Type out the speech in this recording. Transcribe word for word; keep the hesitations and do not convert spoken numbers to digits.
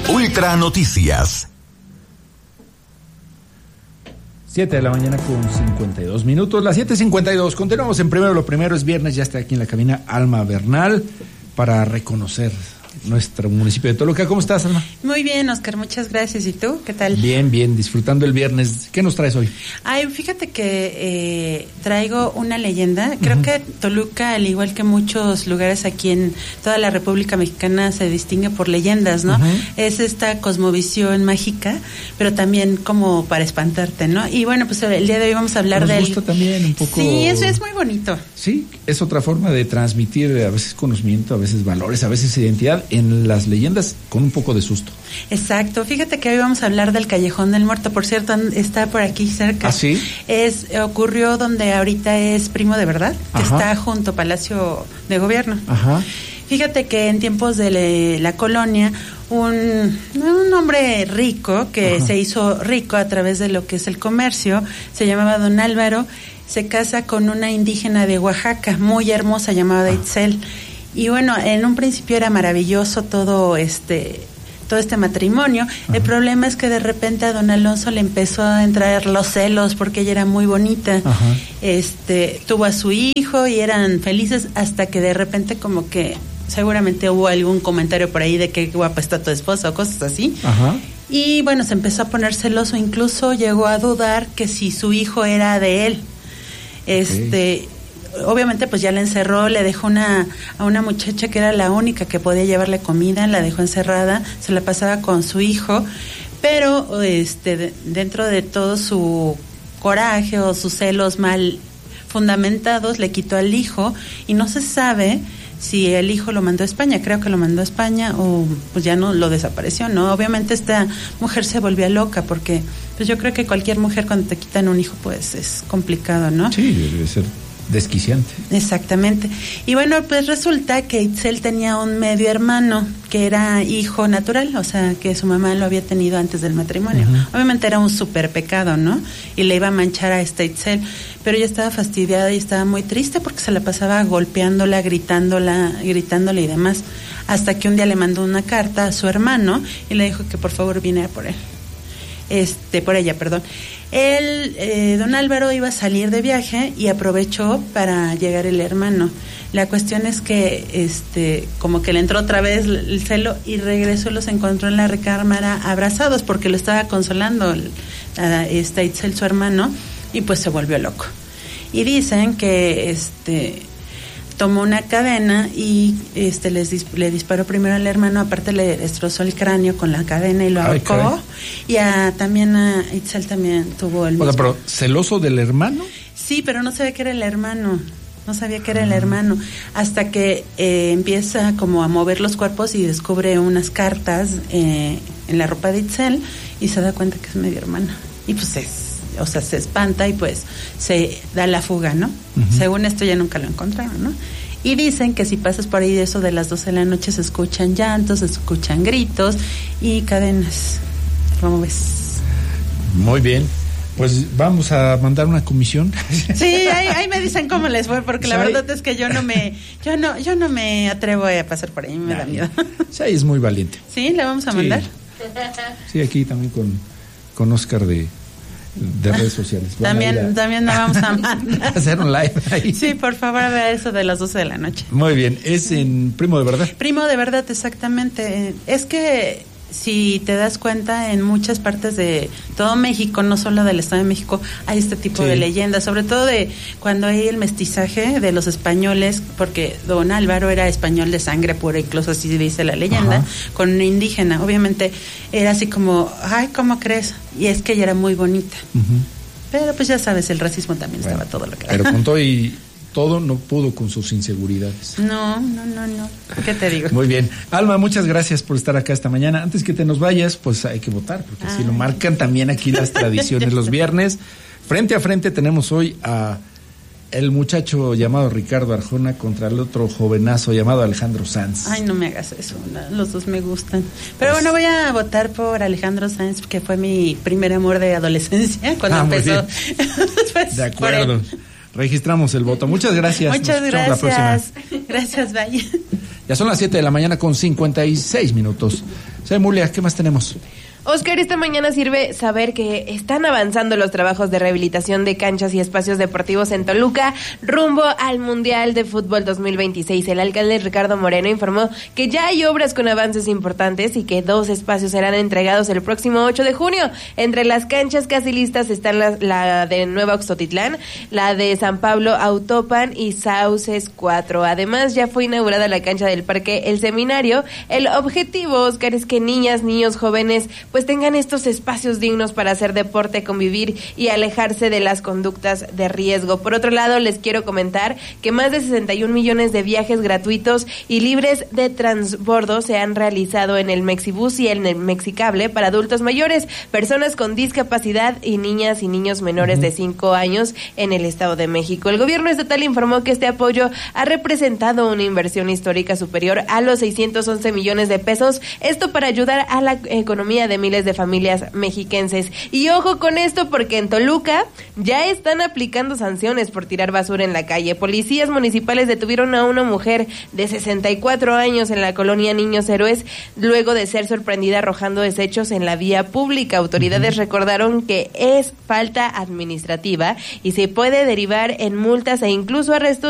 Ultra Noticias. siete de la mañana con cincuenta y dos minutos, las siete cincuenta y dos. Continuamos en Primero lo Primero, es viernes, ya está aquí en la cabina Alma Bernal para reconocer nuestro municipio de Toluca. ¿Cómo estás, Alma? Muy bien, Oscar, muchas gracias. ¿Y tú? ¿Qué tal? Bien, bien, disfrutando el viernes. ¿Qué nos traes hoy? Ay, fíjate que eh, traigo una leyenda. Creo uh-huh. que Toluca, al igual que muchos lugares aquí en toda la República Mexicana, se distingue por leyendas, ¿no? Uh-huh. Es esta cosmovisión mágica, pero también como para espantarte, ¿no? Y bueno, pues el día de hoy vamos a hablar de... Nos gusta también un poco... Sí, eso es muy bonito. Sí, es otra forma de transmitir a veces conocimiento, a veces valores, a veces identidad en las leyendas con un poco de susto. Exacto, fíjate que hoy vamos a hablar del Callejón del Muerto, por cierto, está por aquí cerca. ¿Ah, sí? Es, ocurrió donde ahorita es Primo de Verdad, que Ajá. está junto a Palacio de Gobierno. Ajá. Fíjate que en tiempos de le, la colonia, un, un hombre rico que Ajá. se hizo rico a través de lo que es el comercio, se llamaba Don Álvaro, se casa con una indígena de Oaxaca, muy hermosa, llamada Itzel. Y bueno, en un principio era maravilloso todo este todo este matrimonio. Ajá. El problema es que de repente a don Alonso le empezó a entrar los celos porque ella era muy bonita. Ajá. Este, tuvo a su hijo y eran felices hasta que de repente como que seguramente hubo algún comentario por ahí de qué guapa está tu esposa o cosas así. Ajá. Y bueno, se empezó a poner celoso, incluso llegó a dudar que si su hijo era de él. Este, okay. Obviamente pues ya la encerró, le dejó una a una muchacha que era la única que podía llevarle comida, la dejó encerrada, se la pasaba con su hijo, pero este de, dentro de todo su coraje o sus celos mal fundamentados le quitó al hijo y no se sabe si el hijo lo mandó a España, creo que lo mandó a España o pues ya no lo desapareció, ¿no? Obviamente esta mujer se volvió loca porque pues yo creo que cualquier mujer cuando te quitan un hijo pues es complicado, ¿no? Sí, debe ser desquiciante. Exactamente. Y bueno, pues resulta que Itzel tenía un medio hermano que era hijo natural, o sea, que su mamá lo había tenido antes del matrimonio. Uh-huh. Obviamente era un súper pecado, ¿no? Y le iba a manchar a esta Itzel, pero ella estaba fastidiada y estaba muy triste porque se la pasaba golpeándola, gritándola, gritándole y demás, hasta que un día le mandó una carta a su hermano y le dijo que por favor viniera por él. Este, por ella, perdón. Él, eh, don Álvaro iba a salir de viaje y aprovechó para llegar el hermano. La cuestión es que, este, como que le entró otra vez el celo y regresó, los encontró en la recámara abrazados porque lo estaba consolando a esta Itzel, su hermano, y pues se volvió loco. Y dicen que, este, tomó una cadena y este les dis- le disparó primero al hermano, aparte le destrozó el cráneo con la cadena y lo ahorcó. Ay, y a, también a Itzel también tuvo el mismo. O sea, pero ¿celoso del hermano? Sí, pero no sabía que era el hermano. No sabía que era el hermano. Hasta que eh, empieza como a mover los cuerpos y descubre unas cartas eh, en la ropa de Itzel y se da cuenta que es medio hermana. Y pues es, o sea, se espanta y pues se da la fuga, ¿no? Uh-huh. Según esto ya nunca lo encontraron, ¿no? Y dicen que si pasas por ahí de eso de las doce de la noche se escuchan llantos, se escuchan gritos y cadenas. ¿Cómo ves? Muy bien. Pues vamos a mandar una comisión. Sí, ahí, ahí me dicen cómo les fue, porque la verdad es que yo no me, yo no, yo no me atrevo a pasar por ahí, me da miedo. Sí, es muy valiente. Sí, le vamos a mandar. Sí, sí, aquí también con, con Oscar de de redes sociales. Van también a a, también nos vamos a mandar. Hacer un live ahí. Sí, por favor, a ver eso de las doce de la noche. Muy bien, es en Primo de Verdad. Primo de Verdad, exactamente. Es que si te das cuenta, en muchas partes de todo México, no solo del Estado de México, hay este tipo sí. de leyendas, sobre todo de cuando hay el mestizaje de los españoles, porque don Álvaro era español de sangre pura, incluso así dice la leyenda, Ajá. con una indígena. Obviamente era así como, ay, ¿cómo crees? Y es que ella era muy bonita. Uh-huh. Pero pues ya sabes, el racismo también bueno, estaba todo lo que era. Pero con todo y todo no pudo con sus inseguridades. No, no, no, no. ¿Qué te digo? Muy bien. Alma, muchas gracias por estar acá esta mañana. Antes que te nos vayas, pues hay que votar, porque Ay. si lo marcan también aquí las tradiciones los viernes. Frente a frente tenemos hoy a el muchacho llamado Ricardo Arjona contra el otro jovenazo llamado Alejandro Sanz. Ay, no me hagas eso, no, los dos me gustan. Pero pues, bueno, voy a votar por Alejandro Sanz, que fue mi primer amor de adolescencia, cuando ah, empezó. Pues, de acuerdo. Registramos el voto. Muchas gracias. Muchas gracias. La próxima. Gracias, vaya. Ya son las siete de la mañana con cincuenta y seis minutos. Soy Mulia, ¿qué más tenemos? Oscar, esta mañana sirve saber que están avanzando los trabajos de rehabilitación de canchas y espacios deportivos en Toluca rumbo al Mundial de Fútbol dos mil veintiséis. El alcalde Ricardo Moreno informó que ya hay obras con avances importantes y que dos espacios serán entregados el próximo ocho de junio. Entre las canchas casi listas están la, la de Nueva Oxtotitlán, la de San Pablo Autopan y Sauces cuatro. Además, ya fue inaugurada la cancha del Parque El Seminario. El objetivo, Oscar, es que niñas, niños, jóvenes pues tengan estos espacios dignos para hacer deporte, convivir y alejarse de las conductas de riesgo. Por otro lado, les quiero comentar que más de sesenta y un millones de viajes gratuitos y libres de transbordo se han realizado en el Mexibus y en el Mexicable para adultos mayores, personas con discapacidad y niñas y niños menores uh-huh. de cinco años en el Estado de México. El gobierno estatal informó que este apoyo ha representado una inversión histórica superior a los seiscientos once millones de pesos, esto para ayudar a la economía de miles de familias mexiquenses. Y ojo con esto, porque en Toluca ya están aplicando sanciones por tirar basura en la calle. Policías municipales detuvieron a una mujer de sesenta y cuatro años en la colonia Niños Héroes luego de ser sorprendida arrojando desechos en la vía pública. Autoridades uh-huh. recordaron que es falta administrativa y se puede derivar en multas e incluso arrestos